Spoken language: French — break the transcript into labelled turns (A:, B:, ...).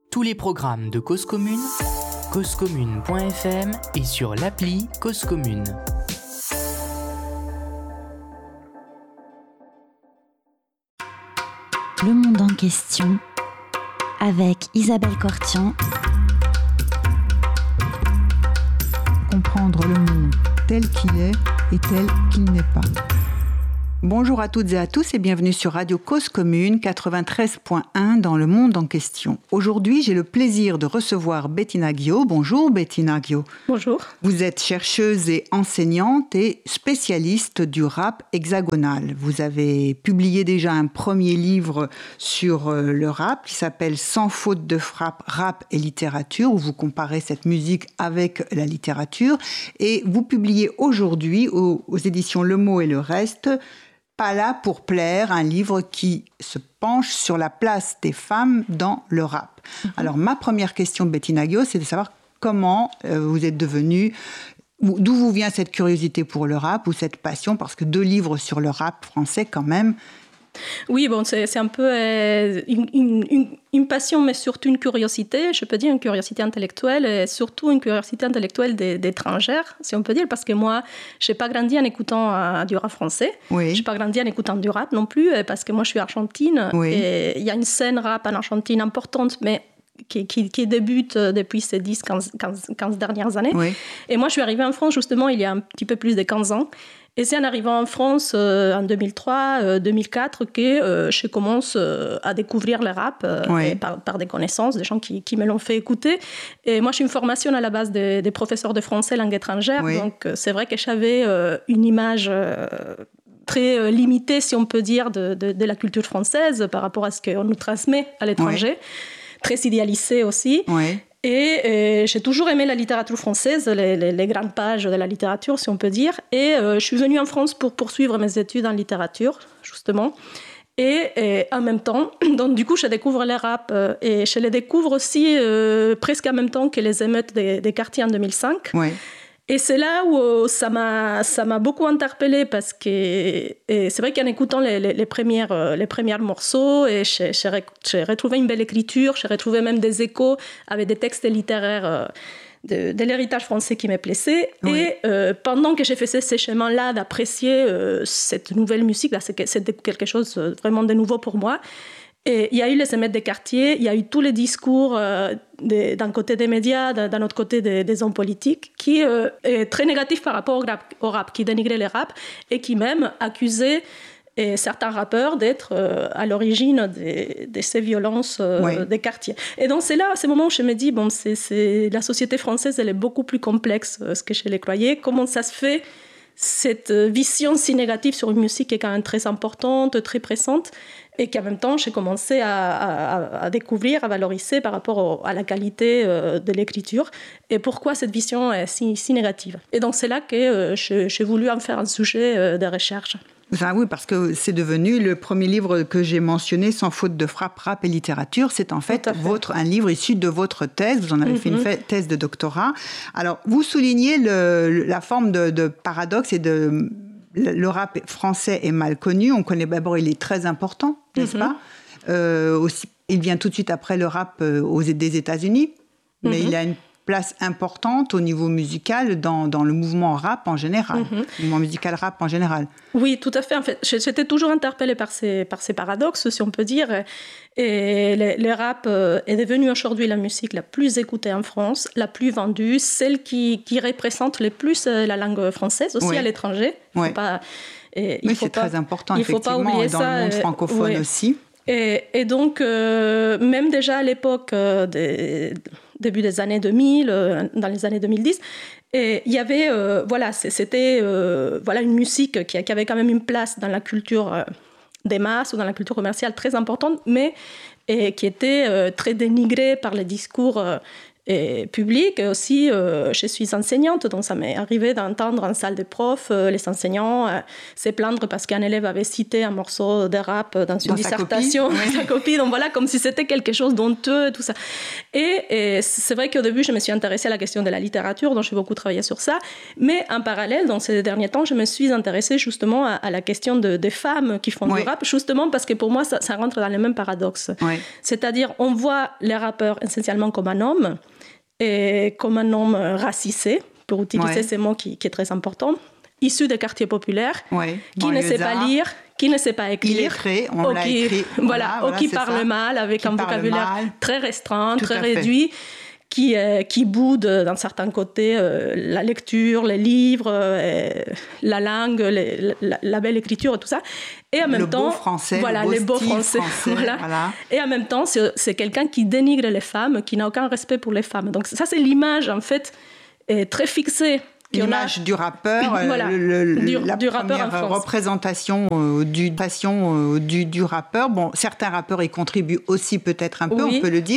A: Tous les programmes de Cause Commune, causecommune.fm et sur l'appli Cause Commune.
B: Le monde en question avec Isabelle Cortian.
C: Comprendre le monde tel qu'il est et tel qu'il n'est pas. Bonjour à toutes et à tous et bienvenue sur Radio Cause Commune 93.1 dans le monde en question. Aujourd'hui, j'ai le plaisir de recevoir Bettina Guillot. Bonjour Bettina Guillot.
D: Bonjour.
C: Vous êtes chercheuse et enseignante et spécialiste du rap hexagonal. Vous avez publié déjà un premier livre sur le rap qui s'appelle Sans faute de frappe, rap et littérature, où vous comparez cette musique avec la littérature. Et vous publiez aujourd'hui aux éditions Le Mot et le Reste Pas là pour plaire, un livre qui se penche sur la place des femmes dans le rap. Alors, ma première question, Bettina Guillot, c'est de savoir comment vous êtes devenue, d'où vous vient cette curiosité pour le rap ou cette passion, parce que 2 livres sur le rap français, quand même.
D: Oui, bon, c'est un peu une passion, mais surtout une curiosité, je peux dire une curiosité intellectuelle, et surtout une curiosité intellectuelle d'étrangères, si on peut dire, parce que moi, je n'ai pas grandi en écoutant du rap français,
C: Oui.
D: je n'ai pas grandi en écoutant du rap non plus, parce que moi, je suis argentine,
C: Oui.
D: et il y a une scène rap en Argentine importante, mais qui débute depuis ces 10-15 dernières années.
C: Oui.
D: Et moi, je suis arrivée en France, justement, il y a un petit peu plus de 15 ans. Et c'est en arrivant en France en 2003-2004 que je commence à découvrir le rap
C: Oui.
D: par des connaissances, des gens qui me l'ont fait écouter. Et moi, j'ai une formation à la base des professeurs de français langue étrangère.
C: Oui.
D: Donc, c'est vrai que j'avais une image très limitée, si on peut dire, de la culture française par rapport à ce qu'on nous transmet à l'étranger. Oui. Très idéalisée aussi.
C: Oui.
D: Et j'ai toujours aimé la littérature française, les grandes pages de la littérature, si on peut dire. Et je suis venue en France pour poursuivre mes études en littérature, justement. Et en même temps, donc du coup, je découvre le rap. Et je les découvre aussi presque en même temps que les émeutes des quartiers en 2005.
C: Oui.
D: Et c'est là où ça m'a beaucoup interpellée parce que c'est vrai qu'en écoutant les premiers morceaux, et j'ai retrouvé une belle écriture, j'ai retrouvé même des échos avec des textes littéraires de l'héritage français qui me plaisait. Oui. Et pendant que j'ai fait ce chemin-là d'apprécier cette nouvelle musique, là, c'était quelque chose vraiment de nouveau pour moi. Et il y a eu les émeutes des quartiers, il y a eu tous les discours d'un côté des médias, d'un autre côté des hommes politiques, qui est très négatif par rapport au rap, qui dénigrait le rap et qui même accusait certains rappeurs d'être à l'origine de ces violences oui. des quartiers. Et donc c'est là, à ce moment où je me dis, bon, la société française, elle est beaucoup plus complexe que je le croyais. Comment ça se fait, cette vision si négative sur une musique qui est quand même très importante, très pressante, et qu'en même temps, j'ai commencé à découvrir, à valoriser par rapport à la qualité de l'écriture, et pourquoi cette vision est si négative. Et donc, c'est là que j'ai voulu en faire un sujet de recherche.
C: Enfin, oui, parce que c'est devenu le premier livre que j'ai mentionné, Sans faute de frappe, rap et littérature. C'est en fait un livre issu de votre thèse. Vous en avez fait une thèse de doctorat. Alors, vous soulignez la forme de paradoxe et le rap français est mal connu. On connaît d'abord, il est très important, n'est-ce pas ? Aussi, il vient tout de suite après le rap des États-Unis, mais il a une place importante au niveau musical dans le mouvement rap en général, le mouvement musical rap en général.
D: Oui, tout à fait. En fait, j'étais toujours interpellée par ces paradoxes, si on peut dire. Et le rap est devenu aujourd'hui la musique la plus écoutée en France, la plus vendue, celle qui représente le plus la langue française, aussi oui. à l'étranger.
C: Oui, c'est très important, effectivement, et dans le monde francophone aussi.
D: Et donc, même déjà à l'époque, début des années 2000, dans les années 2010, et il y avait, c'était une musique qui avait quand même une place dans la culture des masses ou dans la culture commerciale très importante, mais qui était très dénigrée par les discours public. Et aussi, je suis enseignante, donc ça m'est arrivé d'entendre en salle de prof les enseignants se plaindre parce qu'un élève avait cité un morceau de rap dans une dissertation, sa copie. Donc voilà, comme si c'était quelque chose d'honteux, tout ça. Et c'est vrai qu'au début, je me suis intéressée à la question de la littérature, donc j'ai beaucoup travaillé sur ça. Mais en parallèle, dans ces derniers temps, je me suis intéressée justement à la question des femmes qui font du rap, justement parce que pour moi, ça rentre dans le même paradoxe. C'est-à-dire, on voit les rappeurs essentiellement comme un homme, et comme un homme racisé, pour utiliser ce mot qui est très important, issu des quartiers populaires, qui ne sait pas lire, qui ne sait pas écrire.
C: Illettré, on l'a écrit.
D: Voilà, ou qui parle mal, avec un vocabulaire très restreint, très réduit, qui boude dans certains côtés la lecture, les livres, la langue, la belle écriture et tout ça. Et en même temps,
C: beau français,
D: les beaux français. Et en même temps, c'est quelqu'un qui dénigre les femmes, qui n'a aucun respect pour les femmes. Donc ça, c'est l'image, en fait, très fixée.
C: L'image du rappeur, la première représentation du rappeur. Bon, certains rappeurs y contribuent aussi peut-être un peu, on peut le dire.